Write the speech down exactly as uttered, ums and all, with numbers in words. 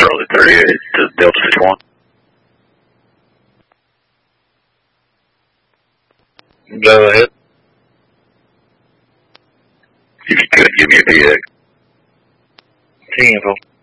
Charlie thirty-eight to Delta sixty-one. Go ahead. If you could, give me a P X. T info.